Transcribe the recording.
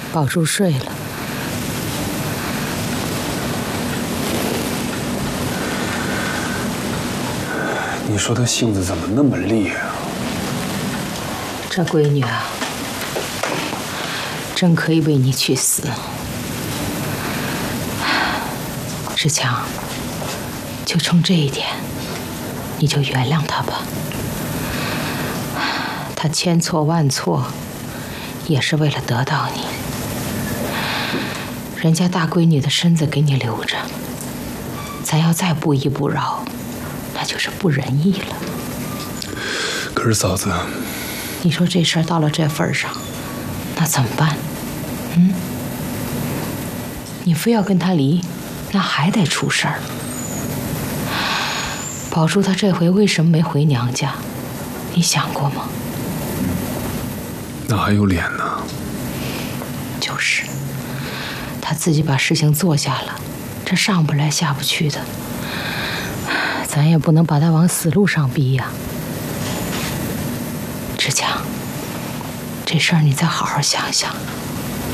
宝珠睡了。 你说他性子怎么那么烈啊？ 这闺女啊，真可以为你去死。志强，就冲这一点，你就原谅他吧。他千错万错，也是为了得到你。人家大闺女的身子给你留着，咱要再不依不饶，那就是不仁义了。 可是嫂子， 你说这事儿到了这份上，那怎么办？嗯？你非要跟他离，那还得出事儿。宝珠她这回为什么没回娘家？你想过吗？ 那还有脸呢？ 就是，他自己把事情做下了，这上不来下不去的，咱也不能把他往死路上逼呀。志强，这事儿你再好好想想。